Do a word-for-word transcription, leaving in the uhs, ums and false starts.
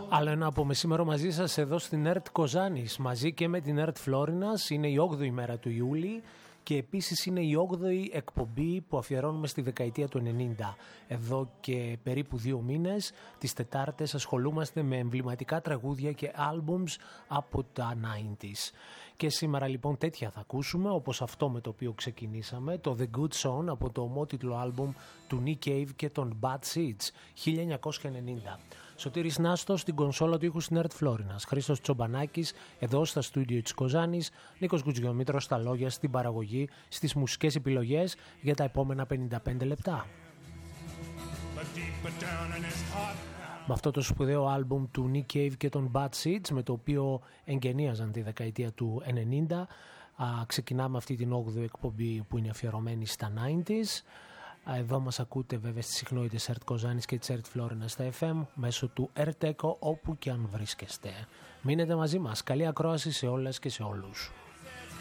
Άλλο ένα από μεσήμερο μαζί σας εδώ στην ΕΡΤ Κοζάνης, μαζί και με την ΕΡΤ Φλόρινας. Είναι η όγδοη μέρα του Ιούλη και επίσης είναι η όγδοη εκπομπή που αφιερώνουμε στη δεκαετία του ενενήντα. Εδώ και περίπου δύο μήνες, τις Τετάρτες, ασχολούμαστε με εμβληματικά τραγούδια και άλμπουμς από τα ενενήντα. Και σήμερα λοιπόν τέτοια θα ακούσουμε, όπως αυτό με το οποίο ξεκινήσαμε, το The Good Song από το ομότιτλο άλμπουμ του Nick Cave και των Bad Seeds, χίλια εννιακόσια ενενήντα. Σωτήρης Νάστος στην κονσόλα του ήχου στην ΕΡΤ Φλόρινας, Χρήστος Τσομπανάκης εδώ στα στούντιο της Κοζάνης, Νίκος Γκουτζιομήτρος στα λόγια, στην παραγωγή, στις μουσικές επιλογές για τα επόμενα πενήντα πέντε λεπτά. Με αυτό το σπουδαίο άλμπουμ του Nick Cave και των Bad Seeds, με το οποίο εγγενίαζαν τη δεκαετία του ενενήντα, α, ξεκινάμε αυτή την όγδοη εκπομπή που είναι αφιερωμένη στα ενενήντα. Εδώ μας ακούτε βέβαια στις συχνότητες ΕΡΤ Κοζάνης και της ΕΡΤ Φλόρινα στα εφ εμ μέσω του ΕΡΤ Echo όπου και αν βρίσκεστε. Μείνετε μαζί μας. Καλή ακρόαση σε όλες και σε όλους.